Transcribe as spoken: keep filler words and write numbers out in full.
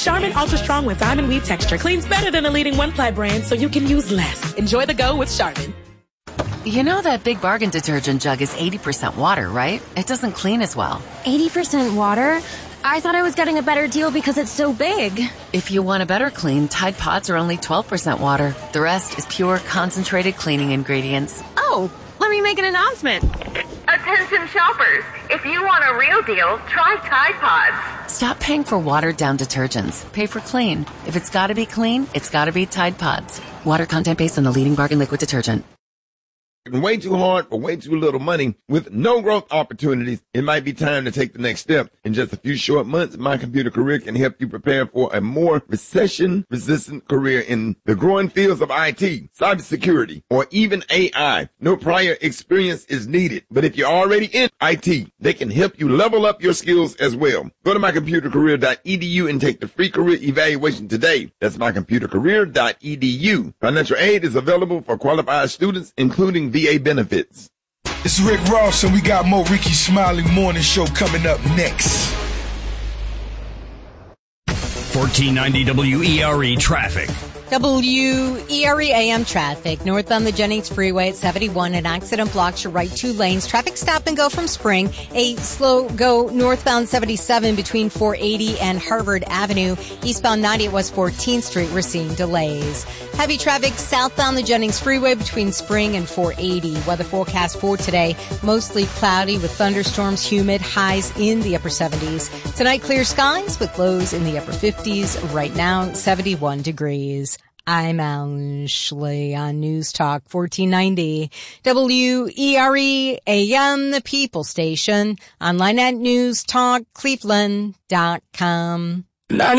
Charmin Ultra Strong with diamond weave texture cleans better than a leading one-ply brand, so you can use less. Enjoy the go with Charmin. You know that Big Bargain detergent jug is eighty percent water, right? It doesn't clean as well. eighty percent water? I thought I was getting a better deal because it's so big. If you want a better clean, Tide Pods are only twelve percent water. The rest is pure, concentrated cleaning ingredients. Oh, let me make an announcement. Attention shoppers, if you want a real deal, try Tide Pods. Stop paying for watered-down detergents. Pay for clean. If it's gotta be clean, it's gotta be Tide Pods. Water content based on the leading bargain liquid detergent. Way too hard for way too little money with no growth opportunities. It might be time to take the next step. In just a few short months, My Computer Career can help you prepare for a more recession-resistant career in the growing fields of I T, cybersecurity, or even A I. No prior experience is needed, but if you're already in I T, they can help you level up your skills as well. Go to my computer career dot e d u and take the free career evaluation today. That's my computer career dot e d u. Financial aid is available for qualified students, including V A benefits. It's Rick Ross, and we got more Ricky Smiley Morning Show coming up next. fourteen ninety W E R E traffic. W E R E A M traffic. Northbound the Jennings Freeway at seventy-one. An accident blocks your right two lanes. Traffic stop and go from Spring. A slow go northbound seventy-seven between four eighty and Harvard Avenue. Eastbound ninety at West fourteenth Street. We're seeing delays. Heavy traffic southbound the Jennings Freeway between Spring and four eighty. Weather forecast for today. Mostly cloudy with thunderstorms, humid, highs in the upper seventies. Tonight, clear skies with lows in the upper fifties. Right now, seventy-one degrees. I'm Alan Schley on News Talk fourteen ninety. W E R E A M, the People Station. Online at news talk cleveland dot com.